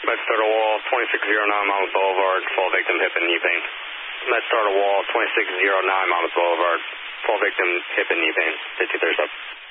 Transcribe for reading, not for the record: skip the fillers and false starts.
Med Star to wall 2609 Monmouth Boulevard, full victim hip and knee pain. Med Star to wall 2609 Monmouth Boulevard, full victim hip and knee pain. 52 up.